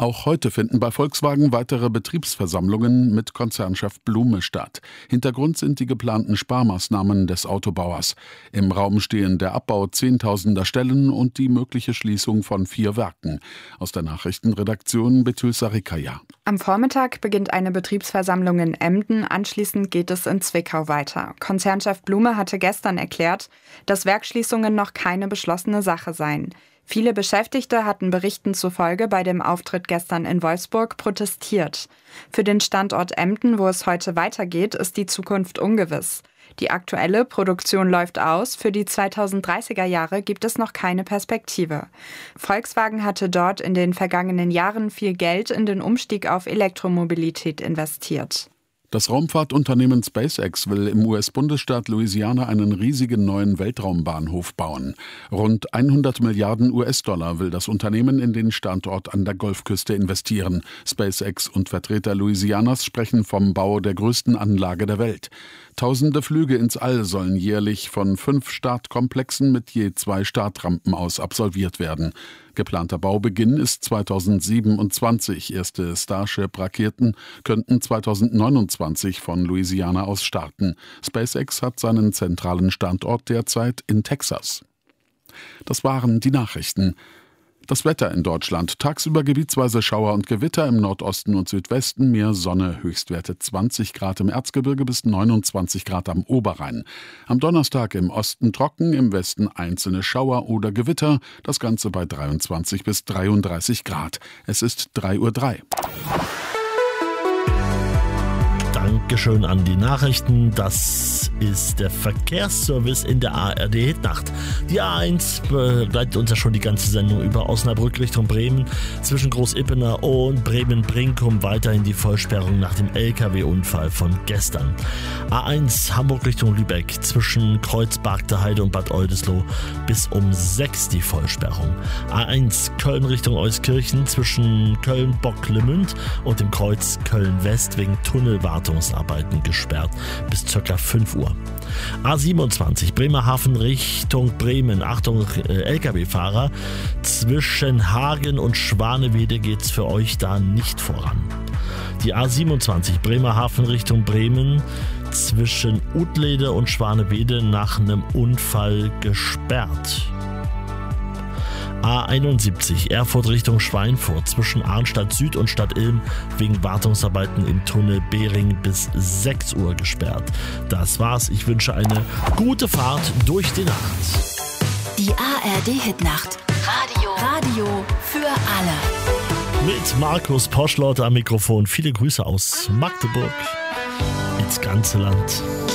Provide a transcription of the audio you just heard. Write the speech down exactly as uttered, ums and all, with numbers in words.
Auch heute finden bei Volkswagen weitere Betriebsversammlungen mit Konzernchef Blume statt. Hintergrund sind die geplanten Sparmaßnahmen des Autobauers. Im Raum stehen der Abbau zehntausender Stellen und die mögliche Schließung von vier Werken. Aus der Nachrichtenredaktion Betül Sarikaya. Am Vormittag beginnt eine Betriebsversammlung in Emden, anschließend geht es in Zwickau weiter. Konzernchef Blume hatte gestern erklärt, dass Werksschließungen noch keine beschlossene Sache seien. Viele Beschäftigte hatten Berichten zufolge bei dem Auftritt gestern in Wolfsburg protestiert. Für den Standort Emden, wo es heute weitergeht, ist die Zukunft ungewiss. Die aktuelle Produktion läuft aus, für die zweitausenddreißiger Jahre gibt es noch keine Perspektive. Volkswagen hatte dort in den vergangenen Jahren viel Geld in den Umstieg auf Elektromobilität investiert. Das Raumfahrtunternehmen SpaceX will im U S-Bundesstaat Louisiana einen riesigen neuen Weltraumbahnhof bauen. Rund hundert Milliarden U S-Dollar will das Unternehmen in den Standort an der Golfküste investieren. SpaceX und Vertreter Louisianas sprechen vom Bau der größten Anlage der Welt. Tausende Flüge ins All sollen jährlich von fünf Startkomplexen mit je zwei Startrampen aus absolviert werden. Geplanter Baubeginn ist zweitausendsiebenundzwanzig. Erste Starship-Raketen könnten zweitausendneunundzwanzig von Louisiana aus starten. SpaceX hat seinen zentralen Standort derzeit in Texas. Das waren die Nachrichten. Das Wetter in Deutschland. Tagsüber gebietsweise Schauer und Gewitter, im Nordosten und Südwesten mehr Sonne, Höchstwerte zwanzig Grad im Erzgebirge bis neunundzwanzig Grad am Oberrhein. Am Donnerstag im Osten trocken, im Westen einzelne Schauer oder Gewitter, das Ganze bei dreiundzwanzig bis dreiunddreißig Grad. Es ist drei Uhr drei. Dankeschön an die Nachrichten. Das ist der Verkehrsservice in der A R D-Hitnacht. Die A eins begleitet uns ja schon die ganze Sendung über Osnabrück Richtung Bremen. Zwischen Groß-Ippener und Bremen-Brinkum weiterhin die Vollsperrung nach dem L K W-Unfall von gestern. A eins Hamburg Richtung Lübeck zwischen Kreuz-Bargteheide und Bad Oldesloe bis um sechs die Vollsperrung. A eins Köln Richtung Euskirchen zwischen Köln-Bocklemünd und dem Kreuz Köln-West wegen Tunnelwartung Arbeiten gesperrt bis ca. fünf Uhr. A siebenundzwanzig Bremerhaven Richtung Bremen. Achtung, äh, L K W-Fahrer. Zwischen Hagen und Schwanewede geht's für euch da nicht voran. Die A siebenundzwanzig Bremerhaven Richtung Bremen zwischen Utlede und Schwanewede nach einem Unfall gesperrt. A einundsiebzig Erfurt Richtung Schweinfurt zwischen Arnstadt Süd und Stadt Ilm wegen Wartungsarbeiten im Tunnel Behring bis sechs Uhr gesperrt. Das war's. Ich wünsche eine gute Fahrt durch die Nacht. Die A R D-Hitnacht. Radio. Radio für alle. Mit Markus Poschlot am Mikrofon. Viele Grüße aus Magdeburg ins ganze Land.